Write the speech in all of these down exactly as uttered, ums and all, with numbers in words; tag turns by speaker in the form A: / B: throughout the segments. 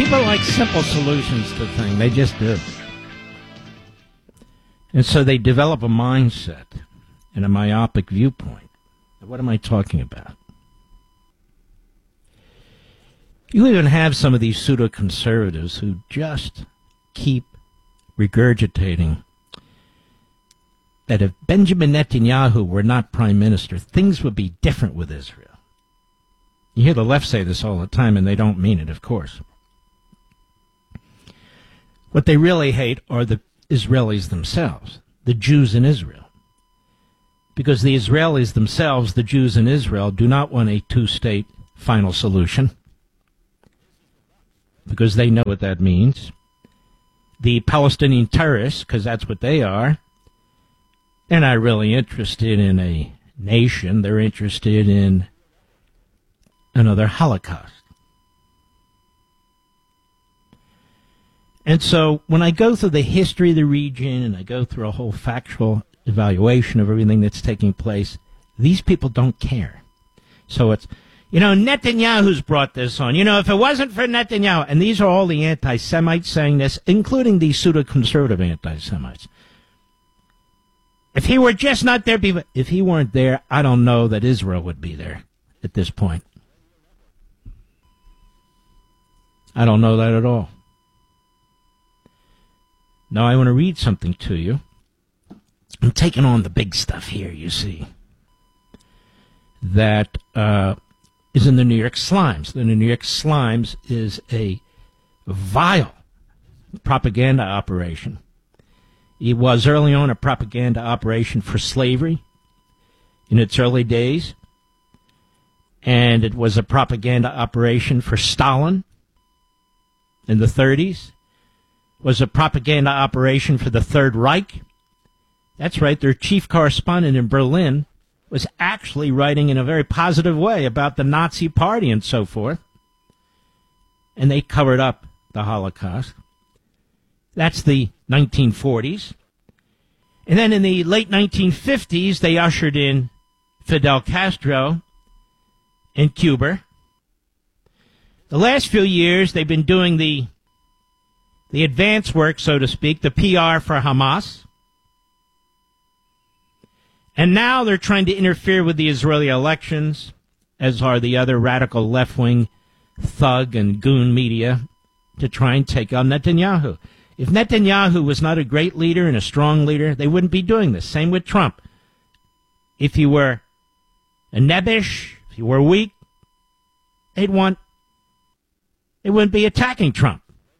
A: People like simple solutions to things. They just do. And so they develop a mindset and a myopic viewpoint. What am I talking about? You even have some of these pseudo-conservatives who just keep regurgitating that if Benjamin Netanyahu were not prime minister, things would be different with Israel. You hear the left say this all the time, and they don't mean it, of course. What they really hate are the Israelis themselves, the Jews in Israel. Because the Israelis themselves, the Jews in Israel, do not want a two-state final solution. Because they know what that means. The Palestinian terrorists, because that's what they are, they're not really interested in a nation. They're interested in another Holocaust. And so when I go through the history of the region and I go through a whole factual evaluation of everything that's taking place, these people don't care. So it's, you know, Netanyahu's brought this on. You know, if it wasn't for Netanyahu, and these are all the anti-Semites saying this, including the pseudo-conservative anti-Semites. If he were just not there, if he weren't there, I don't know that Israel would be there at this point. I don't know that at all. Now I want to read something to you. I'm taking on the big stuff here, you see. That uh, is in the New York Slimes. The New York Slimes is a vile propaganda operation. It was early on a propaganda operation for slavery in its early days. And it was a propaganda operation for Stalin in the thirties. It was a propaganda operation for the Third Reich. That's right, their chief correspondent in Berlin was actually writing in a very positive way about the Nazi Party and so forth. And they covered up the Holocaust. That's the nineteen forties. And then in the late nineteen fifties, they ushered in Fidel Castro and Cuba. The last few years, they've been doing the, the advance work, so to speak, the P R for Hamas. And now they're trying to interfere with the Israeli elections, as are the other radical left-wing thug and goon media, to try and take on Netanyahu. If Netanyahu was not a great leader and a strong leader, they wouldn't be doing this. Same with Trump. If he were a nebbish, if he were weak, they'd want, they wouldn't be attacking Trump.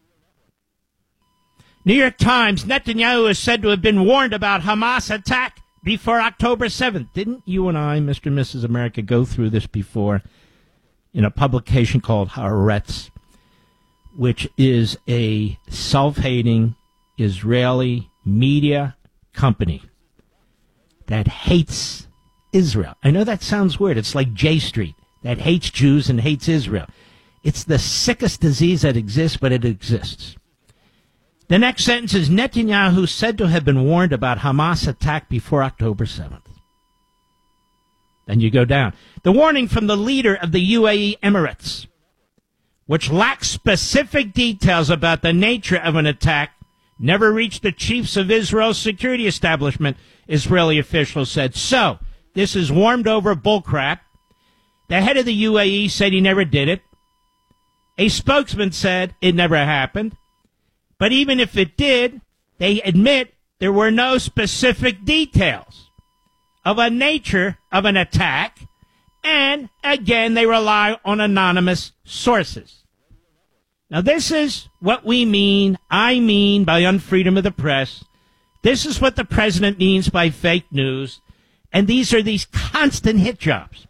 A: New York Times, Netanyahu is said to have been warned about Hamas attack before October seventh. Didn't you and I, Mister and Missus America, go through this before in a publication called Haaretz, which is a self-hating Israeli media company that hates Israel. I know that sounds weird. It's like J Street, that hates Jews and hates Israel. It's the sickest disease that exists, but it exists. The next sentence is Netanyahu said to have been warned about Hamas attack before October seventh. Then you go down. The warning from the leader of the U A E Emirates, which lacks specific details about the nature of an attack, never reached the chiefs of Israel's security establishment, Israeli officials said. So, this is warmed over bullcrap. The head of the U A E said he never did it. A spokesman said it never happened. But even if it did, they admit there were no specific details of a nature of an attack. And, again, they rely on anonymous sources. Now, this is what we mean, I mean, by unfreedom of the press. This is what the president means by fake news. And these are these constant hit jobs.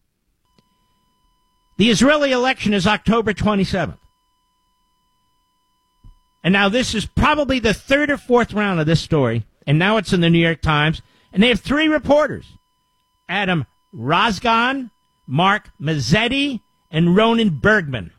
A: The Israeli election is October twenty-seventh. And now this is probably the third or fourth round of this story. And now it's in the New York Times. And they have three reporters. Adam Rosgan, Mark Mazzetti, and Ronan Bergman.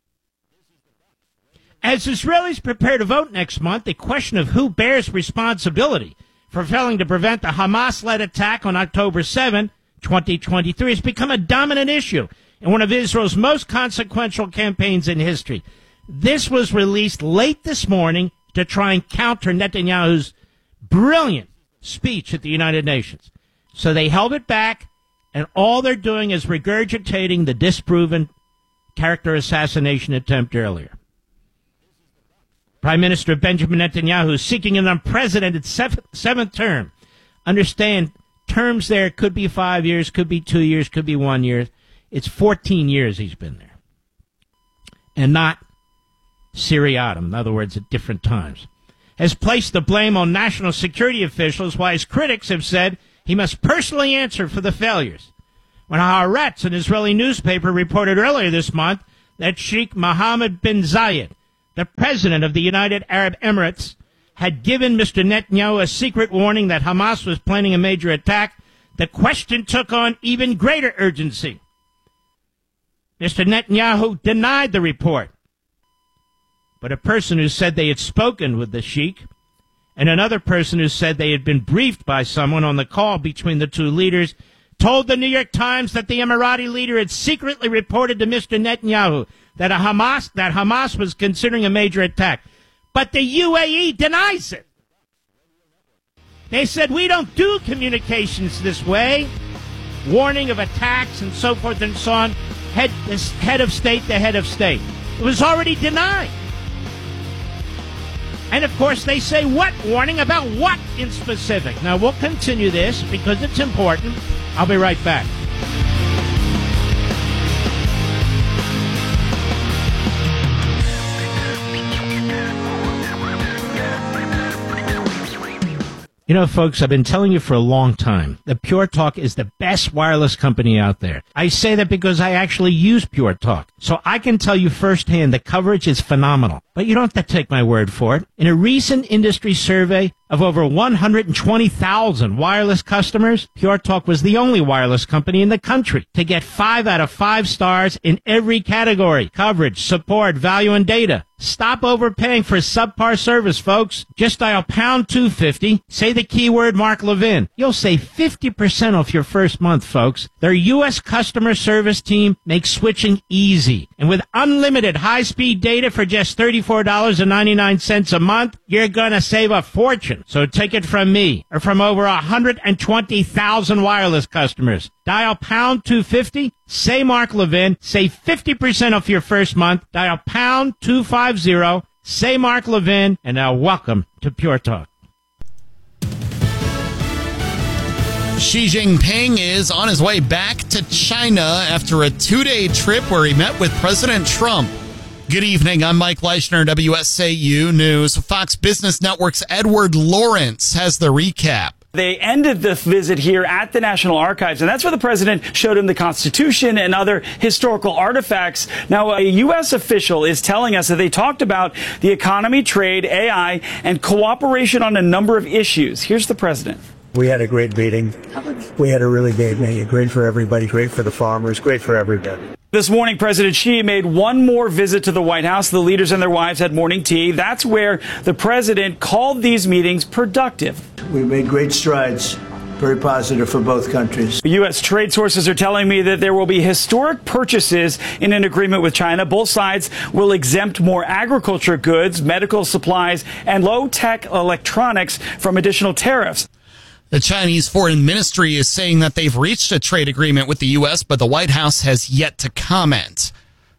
A: As Israelis prepare to vote next month, the question of who bears responsibility for failing to prevent the Hamas-led attack on October seventh, twenty twenty-three has become a dominant issue in one of Israel's most consequential campaigns in history. This was released late this morning to try and counter Netanyahu's brilliant speech at the United Nations. So they held it back, and all they're doing is regurgitating the disproven character assassination attempt earlier. Prime Minister Benjamin Netanyahu is seeking an unprecedented seventh, seventh term. Understand, terms there could be five years, could be two years, could be one year. It's fourteen years he's been there. And not seriatim, in other words, at different times. Has placed the blame on national security officials, while his critics have said he must personally answer for the failures. When Haaretz, an Israeli newspaper, reported earlier this month that Sheikh Mohammed bin Zayed, the president of the United Arab Emirates, had given Mister Netanyahu a secret warning that Hamas was planning a major attack, the question took on even greater urgency. Mister Netanyahu denied the report. But a person who said they had spoken with the sheikh and another person who said they had been briefed by someone on the call between the two leaders told the New York Times that the Emirati leader had secretly reported to Mister Netanyahu that a Hamas that Hamas was considering a major attack. But the U A E denies it. They said, we don't do communications this way. Warning of attacks and so forth and so on. Head, head of state to head of state. It was already denied. And, of course, they say what warning about what in specific. Now, we'll continue this because it's important. I'll be right back. You know, folks, I've been telling you for a long time that Pure Talk is the best wireless company out there. I say that because I actually use Pure Talk. So I can tell you firsthand the coverage is phenomenal. But you don't have to take my word for it. In a recent industry survey of over one hundred twenty thousand wireless customers, Pure Talk was the only wireless company in the country to get five out of five stars in every category: coverage, support, value, and data. Stop overpaying for subpar service, folks. Just dial pound two fifty, say the keyword Mark Levin. You'll save fifty percent off your first month, folks. Their U S customer service team makes switching easy. And with unlimited high-speed data for just thirty-four dollars and ninety-nine cents a month, you're gonna save a fortune. So take it from me, or from over one hundred twenty thousand wireless customers. Dial pound two fifty, say Mark Levin, save fifty percent off your first month. Dial pound two fifty, say Mark Levin, and now welcome to Pure Talk.
B: Xi Jinping is on his way back to China after a two-day trip where he met with President Trump. Good evening, I'm Mike Leischner, W S A U News. Fox Business Network's Edward Lawrence has the recap.
C: They ended the visit here at the National Archives, and that's where the president showed him the Constitution and other historical artifacts. Now, a U S official is telling us that they talked about the economy, trade, A I, and cooperation on a number of issues. Here's the president.
D: We had a great meeting. We had a really great meeting. Great for everybody, great for the farmers, great for everybody.
C: This morning, President Xi made one more visit to the White House. The leaders and their wives had morning tea. That's where the president called these meetings productive.
D: We made great strides. Very positive for both countries.
C: U S trade sources are telling me that there will be historic purchases in an agreement with China. Both sides will exempt more agriculture goods, medical supplies, and low-tech electronics from additional tariffs.
B: The Chinese Foreign Ministry is saying that they've reached a trade agreement with the U S, but the White House has yet to comment.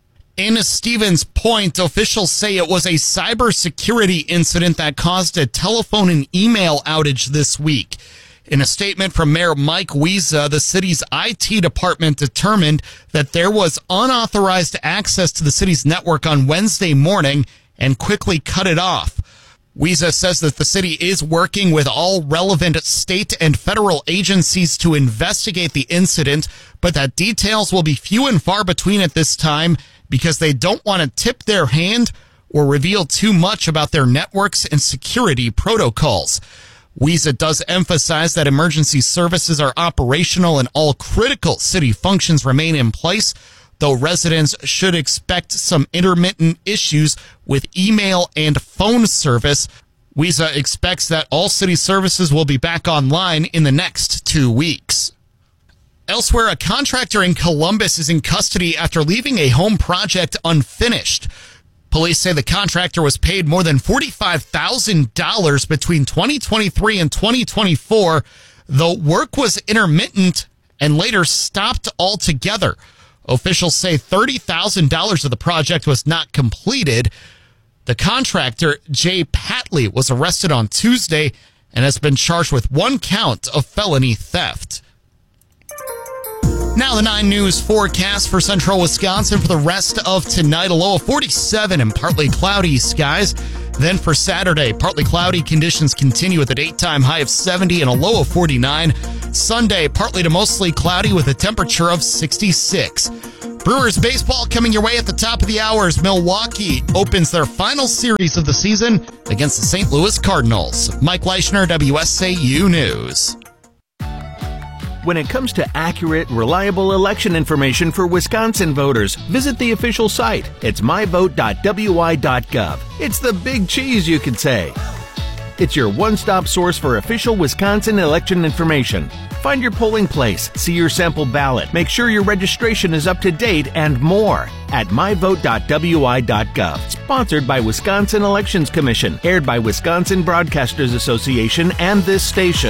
B: In Stevens Point, officials say it was a cybersecurity incident that caused a telephone and email outage this week. In a statement from Mayor Mike Wiesa, the city's I T department determined that there was unauthorized access to the city's network on Wednesday morning and quickly cut it off. Wiesa says that the city is working with all relevant state and federal agencies to investigate the incident, but that details will be few and far between at this time because they don't want to tip their hand or reveal too much about their networks and security protocols. Wiesa does emphasize that emergency services are operational and all critical city functions remain in place, though residents should expect some intermittent issues with email and phone service. Wiesa expects that all city services will be back online in the next two weeks. Elsewhere, a contractor in Columbus is in custody after leaving a home project unfinished. Police say the contractor was paid more than forty-five thousand dollars between twenty twenty-three and twenty twenty-four. The work was intermittent and later stopped altogether. Officials say thirty thousand dollars of the project was not completed. The contractor, Jay Patley, was arrested on Tuesday and has been charged with one count of felony theft. Now the nine News forecast for central Wisconsin for the rest of tonight. A low of forty-seven and partly cloudy skies. Then for Saturday, partly cloudy conditions continue with a daytime high of seventy and a low of forty-nine. Sunday, partly to mostly cloudy with a temperature of sixty-six. Brewers baseball coming your way at the top of the hour as Milwaukee opens their final series of the season against the Saint Louis Cardinals. Mike Leischner, W S A U News.
E: When it comes to accurate, reliable election information for Wisconsin voters, visit the official site. It's my vote dot w i dot gov. It's the big cheese, you could say. It's your one-stop source for official Wisconsin election information. Find your polling place, see your sample ballot, make sure your registration is up to date, and more at my vote dot w i dot gov. Sponsored by Wisconsin Elections Commission, aired by Wisconsin Broadcasters Association and this station.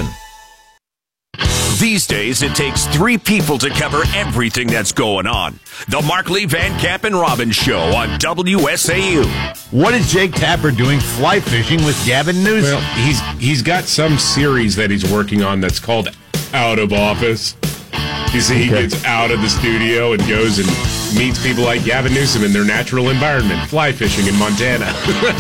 F: These days, it takes three people to cover everything that's going on. The Markley, Van Camp, and Robbins Show on W S A U.
G: What is Jake Tapper doing fly fishing with Gavin Newsom?
H: Well, he's he's got some series that he's working on that's called Out of Office. You see, he
G: Okay.
H: gets out of the studio and goes and meets people like Gavin Newsom in their natural environment, fly fishing in Montana.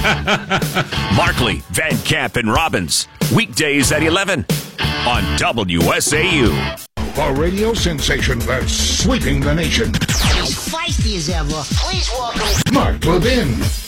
F: Markley, Van Camp, and Robbins. Weekdays at eleven on W S A U.
I: A radio sensation that's sweeping the nation.
J: As feisty as ever, please welcome
I: Mark Levin.